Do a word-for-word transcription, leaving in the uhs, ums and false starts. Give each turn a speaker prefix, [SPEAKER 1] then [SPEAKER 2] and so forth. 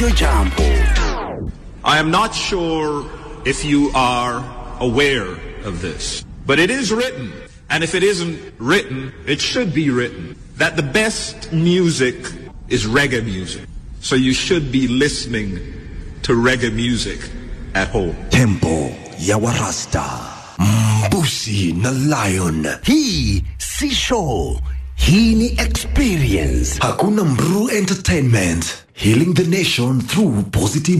[SPEAKER 1] I am not sure if you are aware of this, but it is written, and if it isn't written, it should be written, that the best music is reggae music. So you should be listening to reggae music at home.
[SPEAKER 2] Tempo ya Warasta, Mbusi na Lion. Hii si show, hii ni experience. Hakuna Mru Entertainment, healing the nation through positive